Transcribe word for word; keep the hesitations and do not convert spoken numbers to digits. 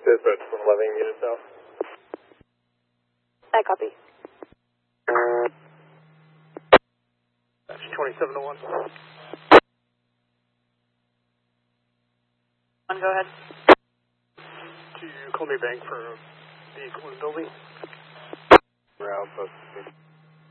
Dispatch from eleven units south. I copy. That's twenty-seven to one. One, go ahead. To Colby Bank for the vehicle in the building. We're outpost.